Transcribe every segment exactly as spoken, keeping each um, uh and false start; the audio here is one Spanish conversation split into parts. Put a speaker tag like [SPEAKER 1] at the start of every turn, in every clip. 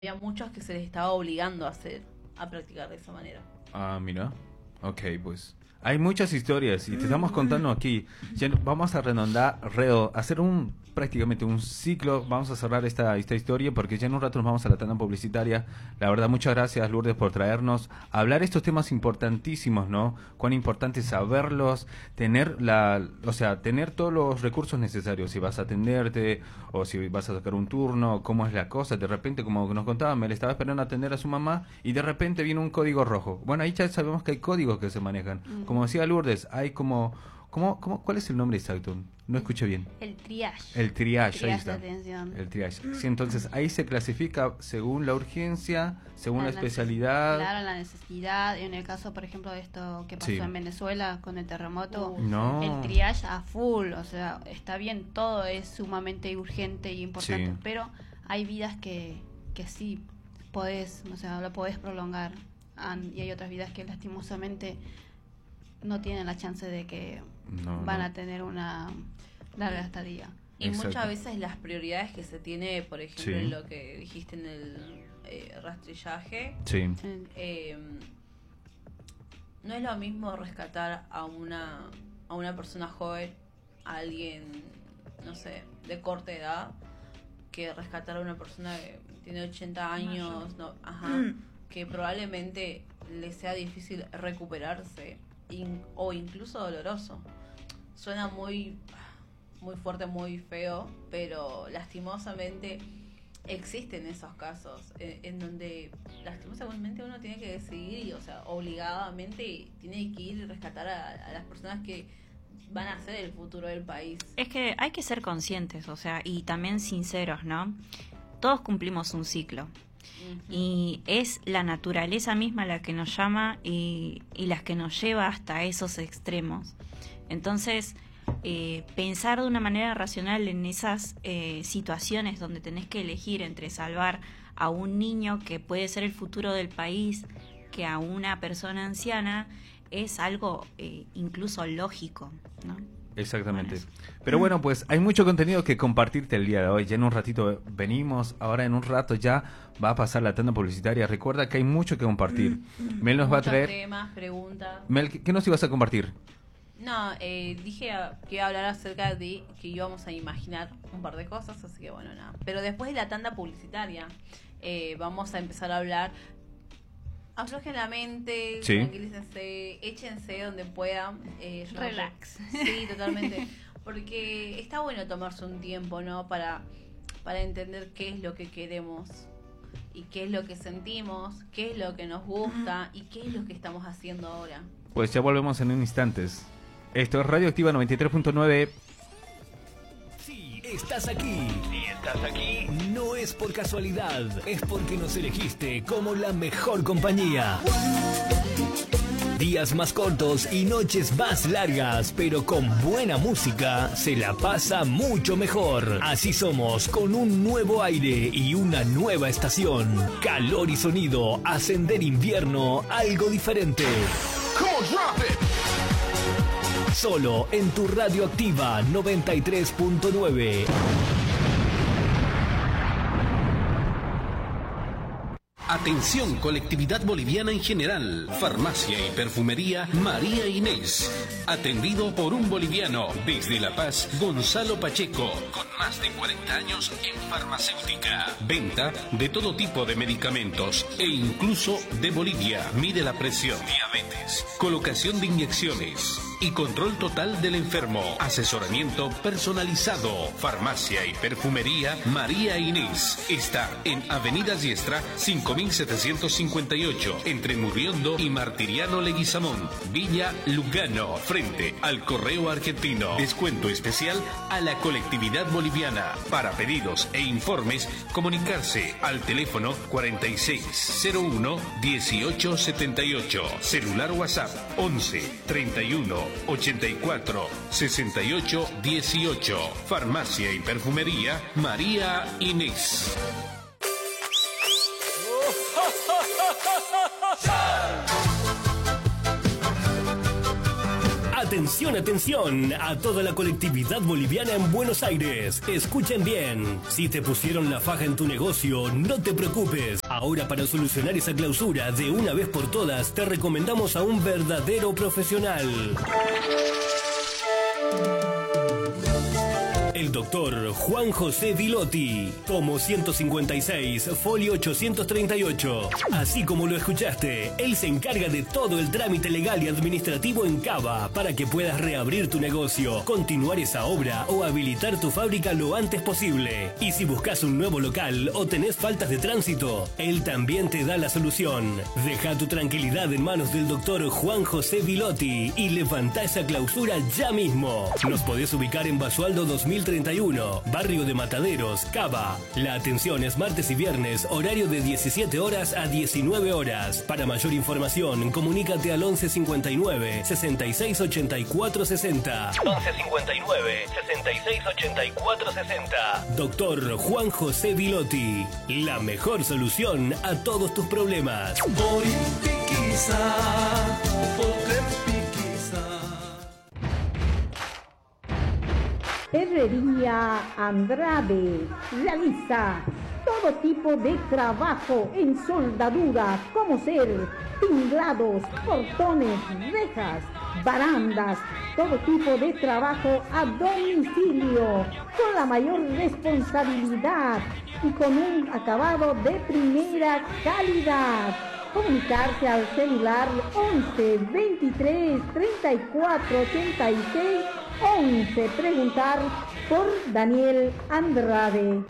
[SPEAKER 1] había muchos que se les estaba obligando a hacer, a practicar de esa manera.
[SPEAKER 2] Ah, mira. Ok, pues hay muchas historias y te estamos contando aquí. Ya vamos a redondar, redo, hacer un prácticamente un ciclo. Vamos a cerrar esta, esta historia porque ya en un rato nos vamos a la tanda publicitaria. La verdad, muchas gracias, Lourdes, por traernos a hablar estos temas importantísimos, ¿no? Cuán importante es saberlos, tener la, o sea, tener todos los recursos necesarios. Si vas a atenderte o si vas a sacar un turno, cómo es la cosa. De repente, como nos contaba, me le estaba esperando a atender a su mamá y de repente viene un código rojo. Bueno, ahí ya sabemos que hay códigos que se manejan. Mm. Como decía Lourdes, hay como... ¿Cómo, cómo, ¿Cuál es el nombre exacto? No escuché bien.
[SPEAKER 3] El triage.
[SPEAKER 2] El triage,
[SPEAKER 3] triage
[SPEAKER 2] ahí está.
[SPEAKER 3] De atención.
[SPEAKER 2] El triage. Sí, entonces ahí se clasifica según la urgencia, según la, la especialidad.
[SPEAKER 3] Claro, la necesidad. En el caso, por ejemplo, de esto que pasó sí. en Venezuela con el terremoto,
[SPEAKER 2] uh, no.
[SPEAKER 3] el triage a full. O sea, está bien, todo es sumamente urgente y importante, sí. pero hay vidas que, que sí podés, o sea, lo podés prolongar. Y hay otras vidas que lastimosamente no tienen la chance de que no, van no. a tener una larga estadía.
[SPEAKER 1] Y Exacto. muchas veces las prioridades que se tiene, por ejemplo, sí. en lo que dijiste en el eh, rastrillaje,
[SPEAKER 2] sí.
[SPEAKER 1] eh, no es lo mismo rescatar a una a una persona joven, a alguien, no sé, de corta edad, que rescatar a una persona que tiene ochenta años, no, ajá, mm. que probablemente le sea difícil recuperarse in, o incluso doloroso. Suena muy muy fuerte, muy feo, pero lastimosamente existen esos casos en, en donde lastimosamente uno tiene que decidir y, o sea, obligadamente tiene que ir y rescatar a, a las personas que van a ser el futuro del país.
[SPEAKER 4] Es que hay que ser conscientes, o sea, y también sinceros, ¿no? Todos cumplimos un ciclo. Uh-huh. Y es la naturaleza misma la que nos llama y, y las que nos lleva hasta esos extremos. Entonces, eh, pensar de una manera racional en esas eh, situaciones donde tenés que elegir entre salvar a un niño que puede ser el futuro del país que a una persona anciana es algo eh, incluso lógico, ¿no?
[SPEAKER 2] Exactamente. Bueno, pero bueno, pues hay mucho contenido que compartirte el día de hoy. Ya en un ratito venimos, ahora en un rato ya va a pasar la tanda publicitaria. Recuerda que hay mucho que compartir. Mel nos
[SPEAKER 1] Muchos
[SPEAKER 2] va a traer
[SPEAKER 1] temas, preguntas.
[SPEAKER 2] Mel, ¿qué, qué nos ibas a compartir?
[SPEAKER 1] No, eh, dije que iba a hablar acerca de que íbamos a imaginar un par de cosas, así que bueno, nada. Pero después de la tanda publicitaria eh, vamos a empezar a hablar. Aflojen la mente,
[SPEAKER 2] sí.
[SPEAKER 1] tranquilícense, échense donde puedan. Eh,
[SPEAKER 3] Relax.
[SPEAKER 1] Sí, totalmente. Porque está bueno tomarse un tiempo, ¿no? Para, para entender qué es lo que queremos y qué es lo que sentimos, qué es lo que nos gusta y qué es lo que estamos haciendo ahora.
[SPEAKER 2] Pues ya volvemos en un instantes. Esto es Radioactiva noventa y tres punto nueve.
[SPEAKER 5] Sí, estás aquí. Si estás aquí, no es por casualidad, es porque nos elegiste como la mejor compañía. Días más cortos y noches más largas, pero con buena música se la pasa mucho mejor. Así somos, con un nuevo aire y una nueva estación. Calor y sonido, ascender invierno, algo diferente. Solo en tu Radioactiva noventa y tres punto nueve.
[SPEAKER 6] Atención, colectividad boliviana en general. Farmacia y perfumería María Inés. Atendido por un boliviano desde La Paz, Gonzalo Pacheco, con más de cuarenta años en farmacéutica. Venta de todo tipo de medicamentos e incluso de Bolivia. Mide la presión, diabetes, colocación de inyecciones y control total del enfermo. Asesoramiento personalizado. Farmacia y perfumería María Inés. Está en Avenida Diestra cinco mil setecientos cincuenta y ocho, entre Murriondo y Martiriano Leguizamón, Villa Lugano, frente al Correo Argentino. Descuento especial a la colectividad boliviana. Para pedidos e informes, comunicarse al teléfono cuarenta y seis cero uno dieciocho setenta y ocho. Celular WhatsApp once treinta y uno ochenta y cuatro sesenta y ocho dieciocho. Farmacia y perfumería María Inés.
[SPEAKER 5] Atención, atención a toda la colectividad boliviana en Buenos Aires. Escuchen bien. Si te pusieron la faja en tu negocio, no te preocupes. Ahora, para solucionar esa clausura de una vez por todas, te recomendamos a un verdadero profesional. El doctor Juan José Vilotti, tomo ciento cincuenta y seis, folio ochocientos treinta y ocho. Así como lo escuchaste, él se encarga de todo el trámite legal y administrativo en Cava para que puedas reabrir tu negocio, continuar esa obra o habilitar tu fábrica lo antes posible. Y si buscas un nuevo local o tenés faltas de tránsito, él también te da la solución. Deja tu tranquilidad en manos del doctor Juan José Vilotti y levanta esa clausura ya mismo. Nos podés ubicar en Basualdo dos mil treinta y uno, barrio de Mataderos, Cava. La atención es martes y viernes, horario de diecisiete horas a diecinueve horas. Para mayor información, comunícate al once cincuenta y nueve, sesenta y seis ochenta y cuatro sesenta. once cincuenta y nueve, sesenta y seis ochenta y cuatro sesenta. Doctor Juan José Vilotti, la mejor solución a todos tus problemas.
[SPEAKER 7] Herrería Andrade realiza todo tipo de trabajo en soldadura, como ser tinglados, portones, rejas, barandas, todo tipo de trabajo a domicilio, con la mayor responsabilidad y con un acabado de primera calidad. Comunicarse al celular once, veintitrés, treinta y cuatro, ochenta y seis, once. Preguntar por Daniel Andrade.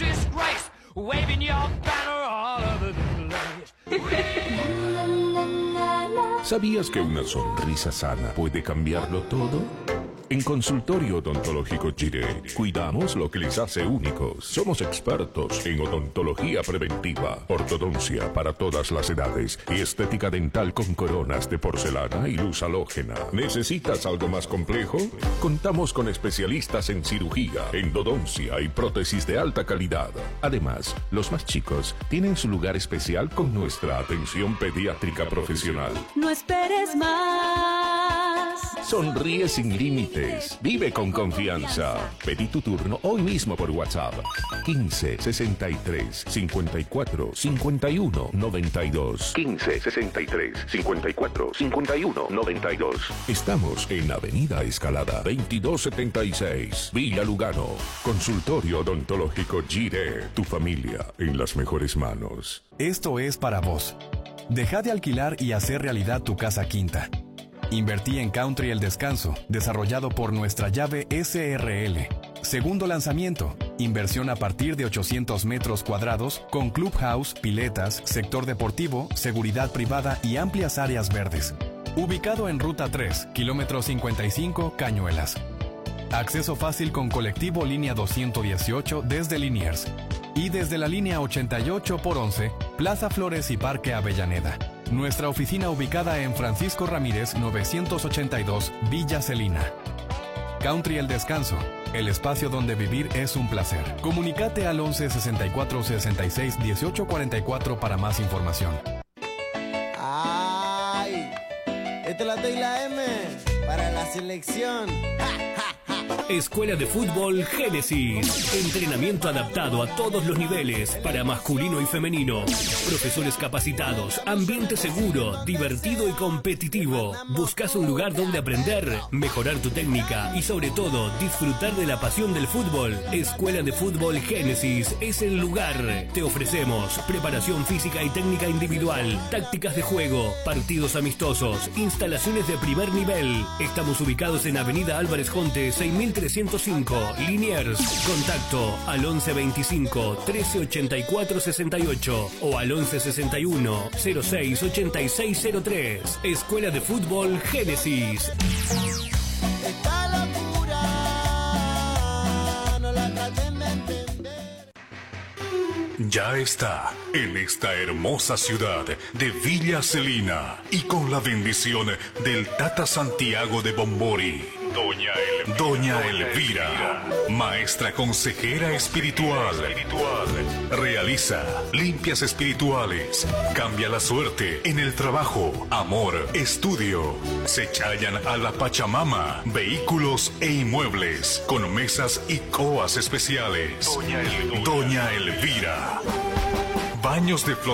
[SPEAKER 8] ¿Sabías que una sonrisa sana puede cambiarlo todo? En Consultorio Odontológico Chile, cuidamos lo que les hace únicos. Somos expertos en odontología preventiva, ortodoncia para todas las edades y estética dental con coronas de porcelana y luz halógena. ¿Necesitas algo más complejo? Contamos con especialistas en cirugía, endodoncia y prótesis de alta calidad. Además, los más chicos tienen su lugar especial con nuestra atención pediátrica profesional.
[SPEAKER 9] No esperes más.
[SPEAKER 8] Sonríe sin límites. Vive con confianza. Pedí tu turno hoy mismo por WhatsApp. quince, sesenta y tres, cincuenta y cuatro, cincuenta y uno, noventa y dos. quince, sesenta y tres, cincuenta y cuatro, cincuenta y uno, noventa y dos. Estamos en Avenida Escalada veintidós setenta y seis, Villa Lugano. Consultorio Odontológico Gire. Tu familia en las mejores manos.
[SPEAKER 10] Esto es para vos. Deja de alquilar y hacer realidad tu casa quinta. Invertí en Country El Descanso, desarrollado por Nuestra Llave S R L. Segundo lanzamiento, inversión a partir de ochocientos metros cuadrados, con clubhouse, piletas, sector deportivo, seguridad privada y amplias áreas verdes. Ubicado en Ruta tres, kilómetro cincuenta y cinco, Cañuelas. Acceso fácil con colectivo línea doscientos dieciocho desde Liniers. Y desde la línea ochenta y ocho por once, Plaza Flores y Parque Avellaneda. Nuestra oficina ubicada en Francisco Ramírez novecientos ochenta y dos, Villa Celina. Country El Descanso, el espacio donde vivir es un placer. Comunícate al once sesenta y cuatro sesenta y seis dieciocho cuarenta y cuatro para más información.
[SPEAKER 11] ¡Ay! Esta la T y la M para la selección. ¡Ja, ja!
[SPEAKER 5] Escuela de Fútbol Génesis. Entrenamiento adaptado a todos los niveles para masculino y femenino. Profesores capacitados, ambiente seguro, divertido y competitivo. ¿Buscas un lugar donde aprender, mejorar tu técnica y sobre todo disfrutar de la pasión del fútbol? Escuela de Fútbol Génesis es el lugar. Te ofrecemos preparación física y técnica individual, tácticas de juego, partidos amistosos, instalaciones de primer nivel. Estamos ubicados en Avenida Álvarez Jonte seis mil trescientos cinco, Liniers. Contacto al once veinticinco, trece ochenta y cuatro sesenta y ocho o al once sesenta y uno, cero seis ochenta y seis cero tres. Escuela de Fútbol Génesis.
[SPEAKER 11] Esta locura no la traten de entender.
[SPEAKER 12] Ya está en esta hermosa ciudad de Villa Celina y con la bendición del Tata Santiago de Bombori. Doña, El- Doña Elvira, maestra consejera espiritual. Realiza limpias espirituales, cambia la suerte en el trabajo, amor, estudio. Se chayan a la Pachamama, vehículos e inmuebles, con mesas y coas especiales. Doña Elvira. Doña Elvira. Baños de flores.